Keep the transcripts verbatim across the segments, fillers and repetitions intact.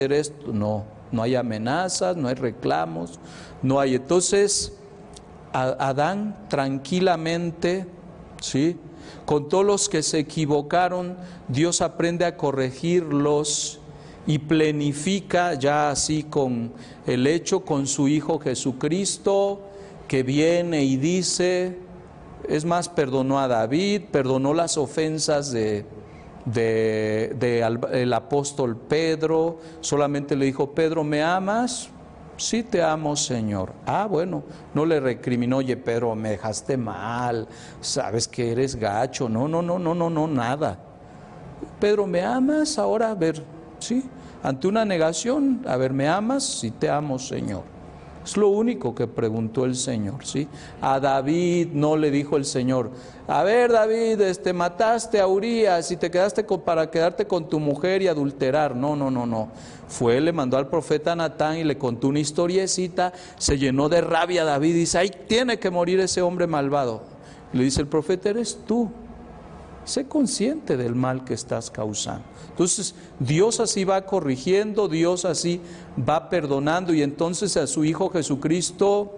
esto, no, no hay amenazas, no hay reclamos, no hay. Entonces, a Adán tranquilamente, ¿sí?, con todos los que se equivocaron, Dios aprende a corregirlos y plenifica ya así con el hecho, con su Hijo Jesucristo, que viene y dice, es más, perdonó a David, perdonó las ofensas de, de, de al, el apóstol Pedro, solamente le dijo, Pedro, ¿me amas? Sí te amo, Señor. Ah, bueno, no le recriminó, oye, Pedro, me dejaste mal, sabes que eres gacho, no, no, no, no, no, no, nada. Pedro, ¿me amas? Ahora, a ver, sí, ante una negación, a ver, ¿me amas? Sí te amo, Señor. Es lo único que preguntó el Señor, ¿sí? A David no le dijo el Señor, a ver, David, este, mataste a Urías y te quedaste con, para quedarte con tu mujer y adulterar. No, no, no, no. Fue, le mandó al profeta Natán y le contó una historiecita, se llenó de rabia David y dice, ay, tiene que morir ese hombre malvado. Y le dice el profeta, eres tú. Sé consciente del mal que estás causando. Entonces, Dios así va corrigiendo, Dios así va perdonando, y entonces a su Hijo Jesucristo,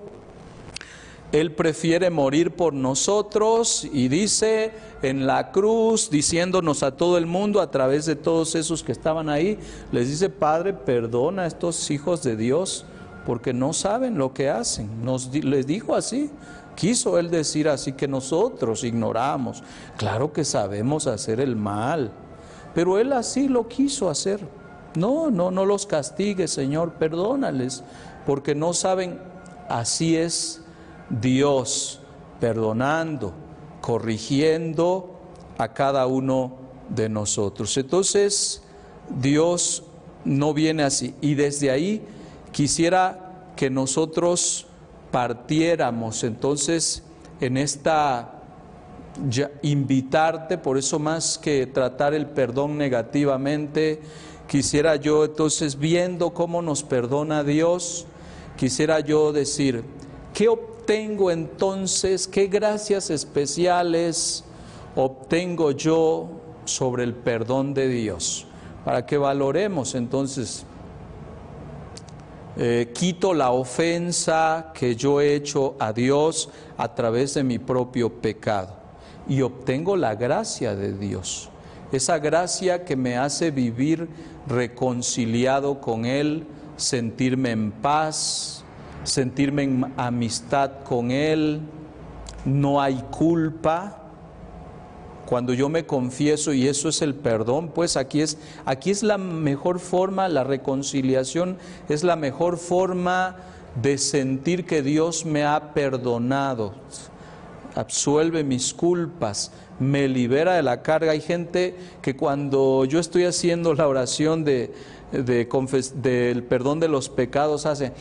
Él prefiere morir por nosotros, y dice en la cruz, diciéndonos a todo el mundo, a través de todos esos que estaban ahí, les dice, Padre, perdona a estos hijos de Dios, porque no saben lo que hacen. Nos, les dijo así. Quiso Él decir así, que nosotros ignoramos. Claro que sabemos hacer el mal, pero Él así lo quiso hacer. No, no, no los castigues, Señor, perdónales, porque no saben. Así es Dios, perdonando, corrigiendo a cada uno de nosotros. Entonces, Dios no viene así. Y desde ahí quisiera que nosotros partiéramos entonces en esta, ya, invitarte, por eso más que tratar el perdón negativamente, quisiera yo entonces, viendo cómo nos perdona Dios, quisiera yo decir, ¿qué obtengo entonces? ¿Qué gracias especiales obtengo yo sobre el perdón de Dios? Para que valoremos entonces. Eh, quito la ofensa que yo he hecho a Dios a través de mi propio pecado y obtengo la gracia de Dios, esa gracia que me hace vivir reconciliado con Él, sentirme en paz, sentirme en amistad con Él, no hay culpa. Cuando yo me confieso, y eso es el perdón, pues aquí es, aquí es la mejor forma, la reconciliación es la mejor forma de sentir que Dios me ha perdonado, absuelve mis culpas, me libera de la carga. Hay gente que cuando yo estoy haciendo la oración de, de confes, del perdón de los pecados hace...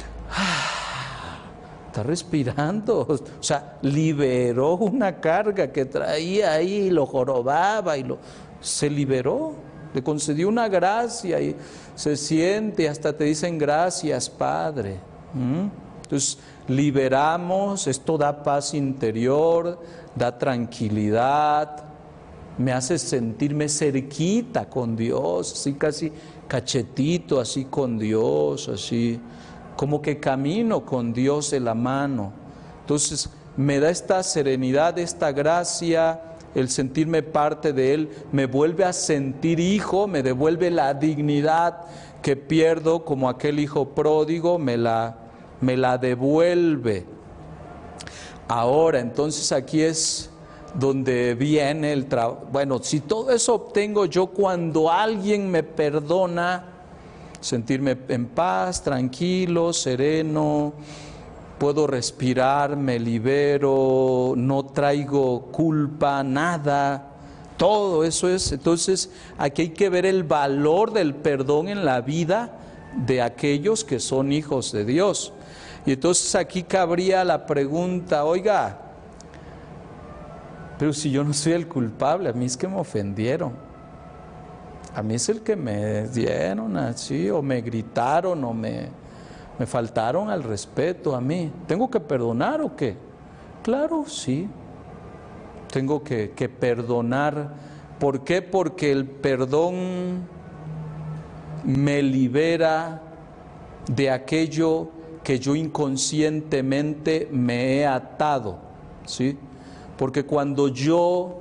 está respirando, o sea, liberó una carga que traía ahí, lo jorobaba y lo, se liberó, le concedió una gracia y se siente, hasta te dicen gracias, Padre. ¿Mm? Entonces, liberamos, esto da paz interior, da tranquilidad, me hace sentirme cerquita con Dios, así casi cachetito, así con Dios, así... como que camino con Dios de la mano. Entonces me da esta serenidad, esta gracia, el sentirme parte de Él, me vuelve a sentir hijo, me devuelve la dignidad que pierdo como aquel hijo pródigo, me la, me la devuelve. Ahora, entonces aquí es donde viene el trabajo. Bueno, si todo eso obtengo yo cuando alguien me perdona, sentirme en paz, tranquilo, sereno, puedo respirar, me libero, no traigo culpa, nada, todo eso es. Entonces aquí hay que ver el valor del perdón en la vida de aquellos que son hijos de Dios. Y entonces aquí cabría la pregunta, oiga, pero si yo no soy el culpable, a mí es que me ofendieron. A mí es el que me dieron así, o me gritaron, o me, me faltaron al respeto a mí. ¿Tengo que perdonar o qué? Claro, sí. Tengo que, que perdonar. ¿Por qué? Porque el perdón me libera de aquello que yo inconscientemente me he atado, ¿sí? Porque cuando yo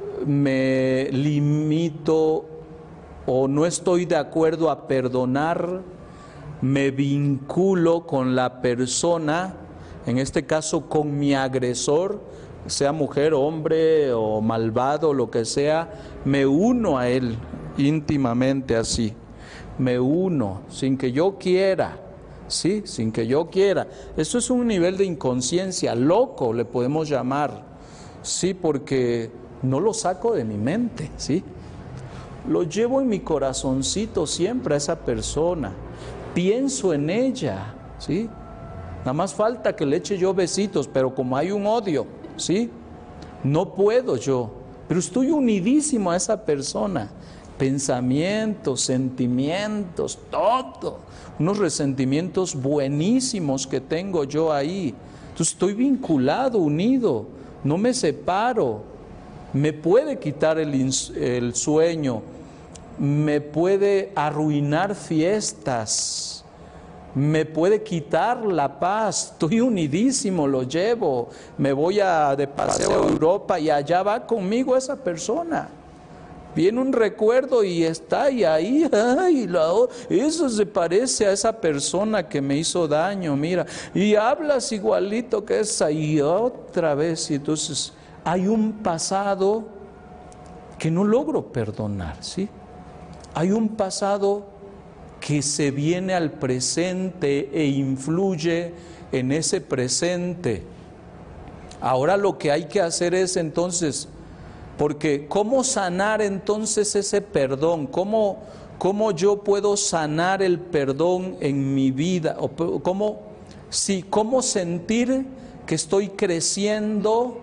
me limito o no estoy de acuerdo a perdonar, me vinculo con la persona, en este caso con mi agresor, sea mujer, hombre o malvado, lo que sea, me uno a él íntimamente así, me uno sin que yo quiera, sí, sin que yo quiera. Eso es un nivel de inconsciencia, loco le podemos llamar, sí, porque no lo saco de mi mente, sí, lo llevo en mi corazoncito siempre a esa persona, pienso en ella, sí, nada más falta que le eche yo besitos, pero como hay un odio, ¿sí? No puedo yo, pero estoy unidísimo a esa persona, pensamientos, sentimientos, todo, unos resentimientos buenísimos que tengo yo ahí. Entonces estoy vinculado, unido, no me separo. Me puede quitar el, el sueño, me puede arruinar fiestas, me puede quitar la paz, estoy unidísimo, lo llevo, me voy a, de paseo a Europa y allá va conmigo esa persona. Viene un recuerdo y está y ahí, ay, la, eso se parece a esa persona que me hizo daño, mira, y hablas igualito que esa y otra vez, y entonces hay un pasado que no logro perdonar, ¿sí? Hay un pasado que se viene al presente e influye en ese presente. Ahora lo que hay que hacer es entonces, porque ¿cómo sanar entonces ese perdón? ¿Cómo, cómo yo puedo sanar el perdón en mi vida? O ¿cómo, sí, cómo sentir que estoy creciendo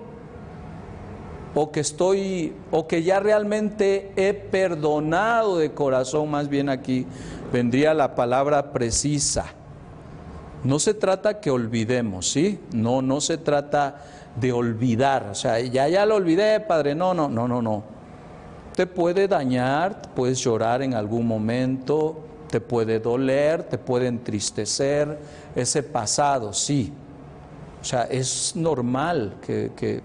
o que estoy, o que ya realmente he perdonado de corazón? Más bien aquí vendría la palabra precisa. No se trata que olvidemos, ¿sí? No, no se trata de olvidar, o sea, ya, ya lo olvidé, padre, no, no, no, no, no. Te puede dañar, te puedes llorar en algún momento, te puede doler, te puede entristecer ese pasado, sí. O sea, es normal que, que...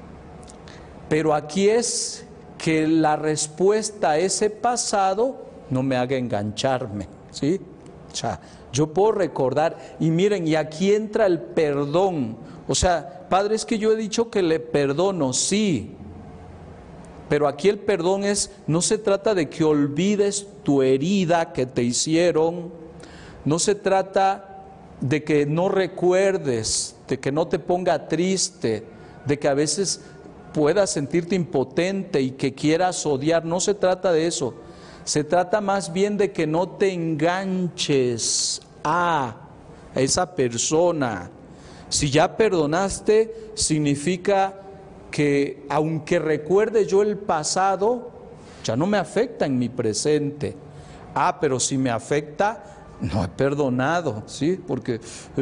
Pero aquí es que la respuesta a ese pasado no me haga engancharme, ¿sí? O sea, yo puedo recordar, y miren, y aquí entra el perdón. O sea, padre, es que yo he dicho que le perdono, sí, pero aquí el perdón es, no se trata de que olvides tu herida que te hicieron, no se trata de que no recuerdes, de que no te ponga triste, de que a veces puedas sentirte impotente y que quieras odiar, no se trata de eso. Se trata más bien de que no te enganches a esa persona. Si ya perdonaste, significa que aunque recuerde yo el pasado, ya no me afecta en mi presente. Ah, pero si me afecta, no he perdonado, ¿sí? Porque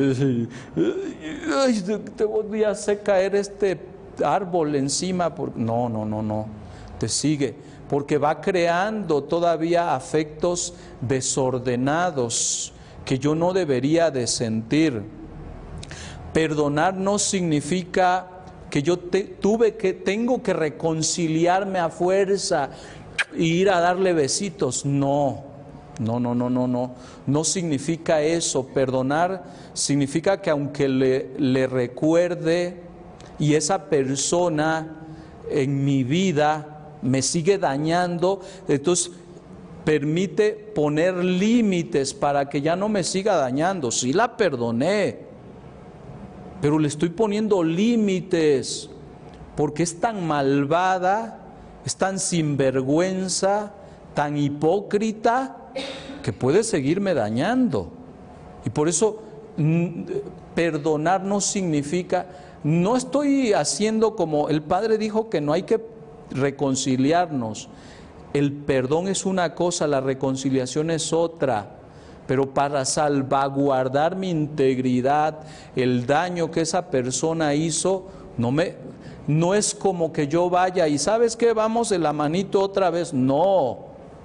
ay, te voy a hacer caer este árbol encima. Por... No, no, no, no, te sigue. Porque va creando todavía afectos desordenados que yo no debería de sentir. Perdonar no significa que yo te, tuve que, tengo que reconciliarme a fuerza e ir a darle besitos. No, no, no, no, no, no, no significa eso. Perdonar significa que aunque le, le recuerde y esa persona en mi vida me sigue dañando, entonces permite poner límites para que ya no me siga dañando. Sí la perdoné, pero le estoy poniendo límites, porque es tan malvada, es tan sinvergüenza, tan hipócrita, que puede seguirme dañando. Y por eso perdonar no significa, no estoy haciendo como el Padre dijo que no hay que reconciliarnos. El perdón es una cosa, la reconciliación es otra, pero para salvaguardar mi integridad, el daño que esa persona hizo, no me, no es como que yo vaya y ¿sabes qué? Vamos de la manito otra vez, no,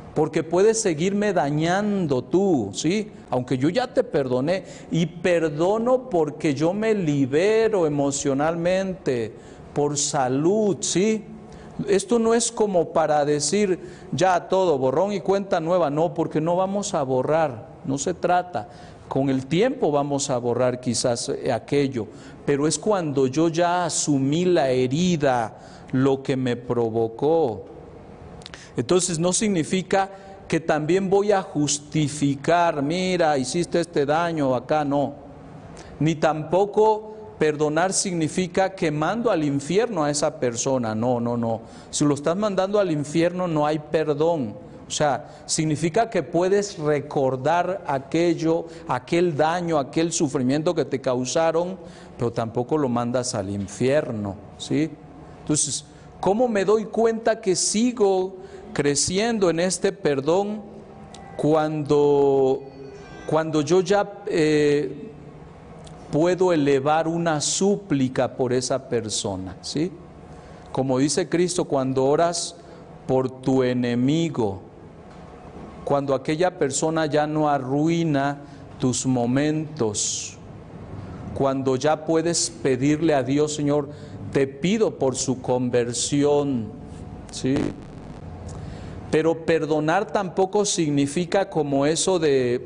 porque puedes seguirme dañando tú, ¿sí? Aunque yo ya te perdoné, y perdono porque yo me libero emocionalmente, por salud, ¿sí? Esto no es como para decir ya todo, borrón y cuenta nueva, no, porque no vamos a borrar, no se trata. Con el tiempo vamos a borrar quizás aquello, pero es cuando yo ya asumí la herida, lo que me provocó. Entonces no significa que también voy a justificar, mira, hiciste este daño acá, no. Ni tampoco perdonar significa que mando al infierno a esa persona, no, no, no. Si lo estás mandando al infierno no hay perdón. O sea, significa que puedes recordar aquello, aquel daño, aquel sufrimiento que te causaron, pero tampoco lo mandas al infierno, ¿sí? Entonces, ¿cómo me doy cuenta que sigo creciendo en este perdón cuando, cuando yo ya eh, puedo elevar una súplica por esa persona, ¿sí? Como dice Cristo, cuando oras por tu enemigo, cuando aquella persona ya no arruina tus momentos, cuando ya puedes pedirle a Dios, Señor, te pido por su conversión, ¿sí? Pero perdonar tampoco significa como eso de,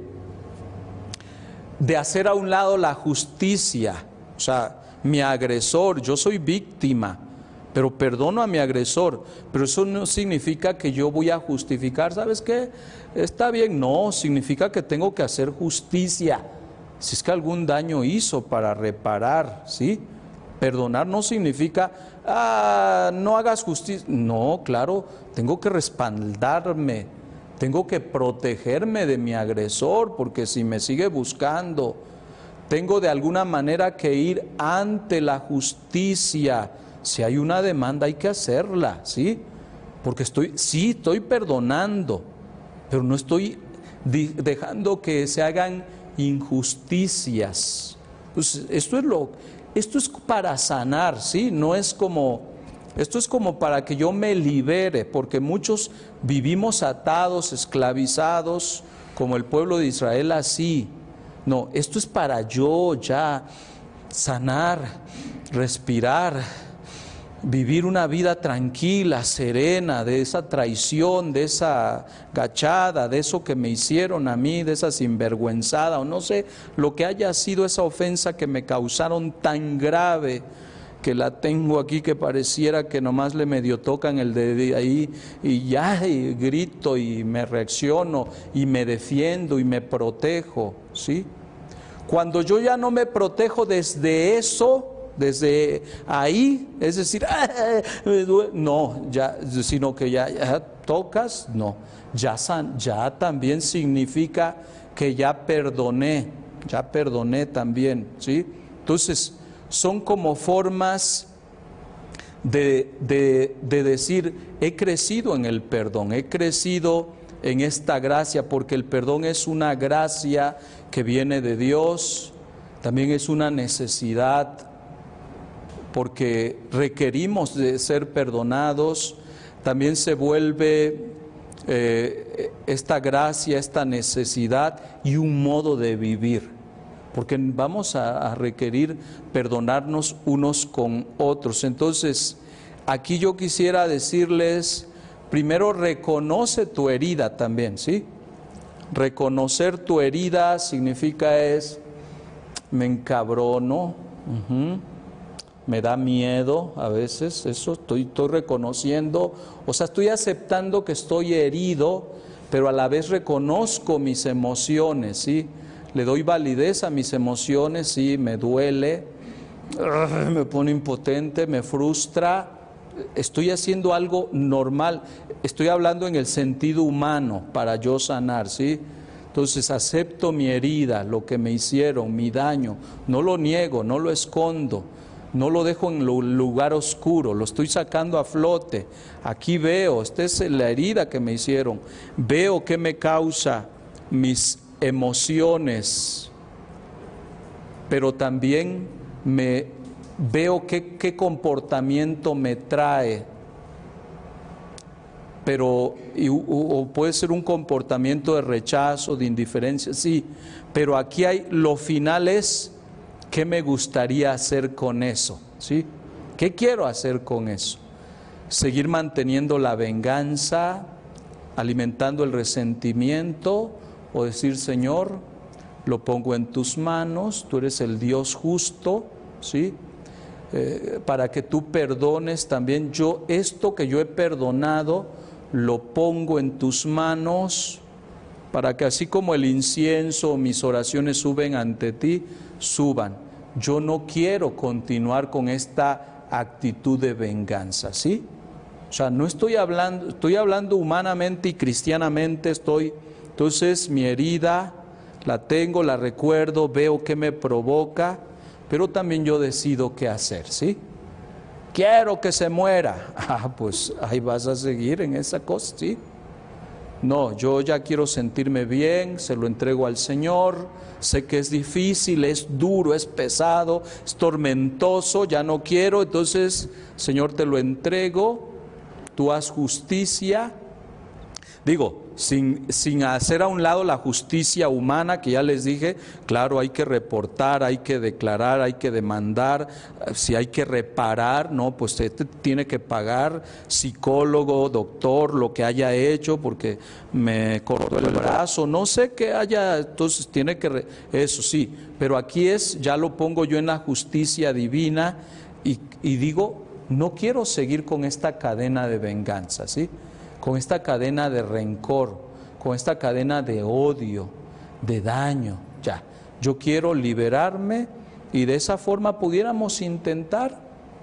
de hacer a un lado la justicia. O sea, mi agresor, yo soy víctima, pero perdono a mi agresor. Pero eso no significa que yo voy a justificar, ¿sabes qué? Está bien, no, significa que tengo que hacer justicia. Si es que algún daño hizo para reparar, ¿sí? Perdonar no significa, ah, no hagas justicia. No, claro, tengo que respaldarme, tengo que protegerme de mi agresor, porque si me sigue buscando, tengo de alguna manera que ir ante la justicia. Si hay una demanda hay que hacerla, ¿sí? Porque estoy, sí, estoy perdonando, pero no estoy dejando que se hagan injusticias. Pues esto es lo, esto es para sanar, ¿sí? No es como, esto es como para que yo me libere, porque muchos vivimos atados, esclavizados, como el pueblo de Israel así. No, esto es para yo ya sanar, respirar, vivir una vida tranquila, serena, de esa traición, de esa gachada, de eso que me hicieron a mí, de esa sinvergüenzada, o no sé, lo que haya sido esa ofensa que me causaron tan grave, que la tengo aquí que pareciera que nomás le medio tocan el dedo ahí y ya, y grito y me reacciono y me defiendo y me protejo, ¿sí? Cuando yo ya no me protejo desde eso, desde ahí, es decir, no, ya, sino que ya, ya tocas, no, ya, san, ya también significa que ya perdoné, ya perdoné también, ¿sí? Entonces, son como formas de, de, de decir, he crecido en el perdón, he crecido en esta gracia, porque el perdón es una gracia que viene de Dios, también es una necesidad, porque requerimos de ser perdonados, también se vuelve eh, esta gracia, esta necesidad y un modo de vivir, porque vamos a, a requerir perdonarnos unos con otros. Entonces, aquí yo quisiera decirles, primero reconoce tu herida también, ¿sí? Reconocer tu herida significa es, me encabrono, uh-huh. Me da miedo a veces, eso estoy, estoy reconociendo, o sea, estoy aceptando que estoy herido, pero a la vez reconozco mis emociones, ¿sí? Le doy validez a mis emociones, sí, me duele, me pone impotente, me frustra, estoy haciendo algo normal, estoy hablando en el sentido humano para yo sanar, ¿sí? Entonces acepto mi herida, lo que me hicieron, mi daño, no lo niego, no lo escondo. No lo dejo en un lugar oscuro, lo estoy sacando a flote. Aquí veo, esta es la herida que me hicieron. Veo qué me causa mis emociones, pero también me veo qué, qué comportamiento me trae. pero y, o, o puede ser un comportamiento de rechazo, de indiferencia, sí, pero aquí hay, lo final es, ¿qué me gustaría hacer con eso? ¿Sí? ¿Qué quiero hacer con eso? ¿Seguir manteniendo la venganza, alimentando el resentimiento, o decir, Señor, lo pongo en tus manos, tú eres el Dios justo, ¿sí? Eh, para que tú perdones también, yo esto que yo he perdonado, lo pongo en tus manos, para que así como el incienso, mis oraciones suben ante ti, suban. Yo no quiero continuar con esta actitud de venganza, ¿sí? O sea, no estoy hablando, estoy hablando humanamente y cristianamente, estoy, entonces mi herida la tengo, la recuerdo, veo qué me provoca, pero también yo decido qué hacer, ¿sí? Quiero que se muera. Ah, pues ahí vas a seguir en esa cosa, ¿sí? No, yo ya quiero sentirme bien, se lo entrego al Señor, sé que es difícil, es duro, es pesado, es tormentoso, ya no quiero, entonces, Señor, te lo entrego, tú haz justicia. Digo, sin, sin hacer a un lado la justicia humana, que ya les dije, claro, hay que reportar, hay que declarar, hay que demandar, si hay que reparar, no, pues te, te tiene que pagar psicólogo, doctor, lo que haya hecho, porque me cortó el brazo, no sé qué haya, entonces tiene que, re, eso sí, pero aquí es, ya lo pongo yo en la justicia divina y, y digo, no quiero seguir con esta cadena de venganza, ¿sí? Con esta cadena de rencor, con esta cadena de odio, de daño, ya. Yo quiero liberarme y de esa forma pudiéramos intentar.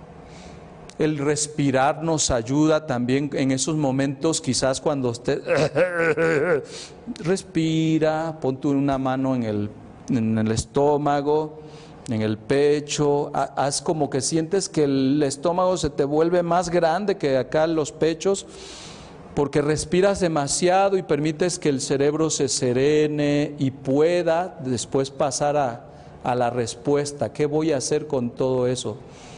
El respirar nos ayuda también en esos momentos, quizás cuando usted respira, ponte una mano en el, en el estómago, en el pecho, haz como que sientes que el estómago se te vuelve más grande que acá los pechos, porque respiras demasiado y permites que el cerebro se serene y pueda después pasar a, a la respuesta. ¿Qué voy a hacer con todo eso?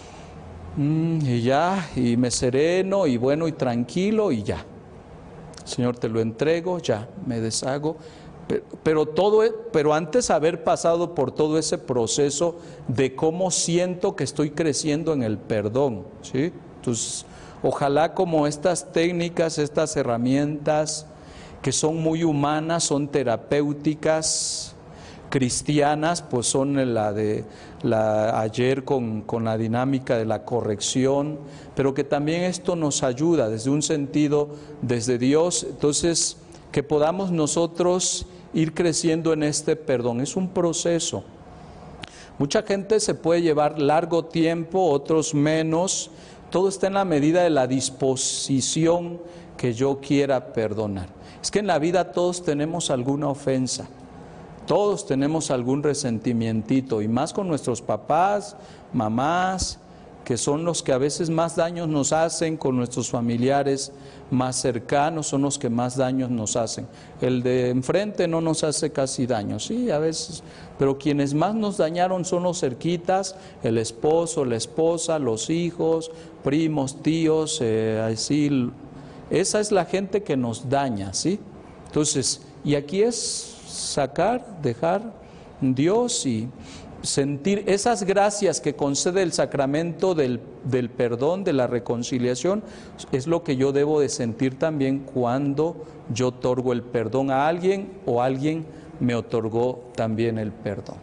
Mm, y ya, y me sereno y bueno y tranquilo y ya. Señor, te lo entrego, ya, me deshago. Pero, pero, todo, pero antes de haber pasado por todo ese proceso de cómo siento que estoy creciendo en el perdón, ¿sí? Entonces, ojalá como estas técnicas, estas herramientas que son muy humanas, son terapéuticas, cristianas, pues son la de la ayer con, con la dinámica de la corrección, pero que también esto nos ayuda desde un sentido, desde Dios, entonces que podamos nosotros ir creciendo en este perdón. Es un proceso. Mucha gente se puede llevar largo tiempo, otros menos. Todo está en la medida de la disposición que yo quiera perdonar. Es que en la vida todos tenemos alguna ofensa, todos tenemos algún resentimientito, y más con nuestros papás, mamás, que son los que a veces más daños nos hacen, con nuestros familiares más cercanos, son los que más daños nos hacen. El de enfrente no nos hace casi daño, sí, a veces, pero quienes más nos dañaron son los cerquitas, el esposo, la esposa, los hijos, primos, tíos, eh, así, esa es la gente que nos daña, ¿sí? Entonces, y aquí es sacar, dejar Dios y sentir esas gracias que concede el sacramento del, del perdón, de la reconciliación, es lo que yo debo de sentir también cuando yo otorgo el perdón a alguien o alguien me otorgó también el perdón.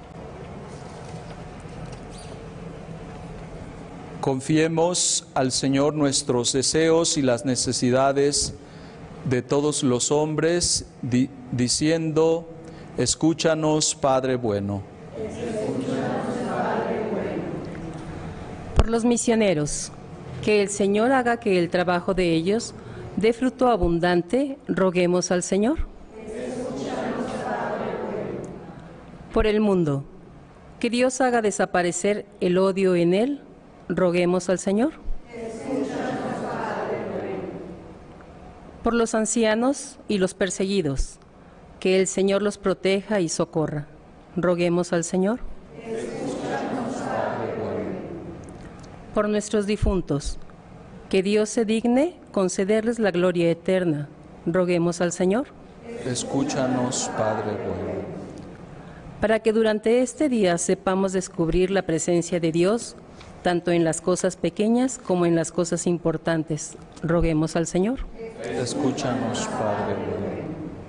Confiemos al Señor nuestros deseos y las necesidades de todos los hombres, di, diciendo, escúchanos, Padre bueno. Por los misioneros, que el Señor haga que el trabajo de ellos dé fruto abundante, roguemos al Señor. Por el mundo, que Dios haga desaparecer el odio en él, roguemos al Señor. Por los ancianos y los perseguidos, que el Señor los proteja y socorra, roguemos al Señor. Por nuestros difuntos, que Dios se digne concederles la gloria eterna. Roguemos al Señor. Escúchanos, Padre bueno. Para que durante este día sepamos descubrir la presencia de Dios, tanto en las cosas pequeñas como en las cosas importantes. Roguemos al Señor. Escúchanos, Padre bueno.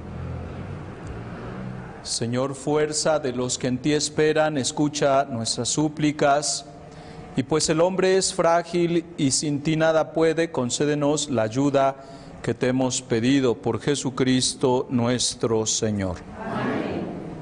Señor, fuerza de los que en ti esperan, escucha nuestras súplicas. Y pues el hombre es frágil y sin ti nada puede, concédenos la ayuda que te hemos pedido por Jesucristo nuestro Señor.